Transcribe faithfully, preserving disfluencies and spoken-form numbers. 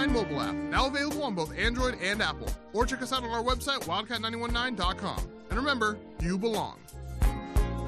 ninety-nine mobile app, now available on both Android and Apple. Or check us out on our website, wildcat nine one nine dot com. And remember, you belong.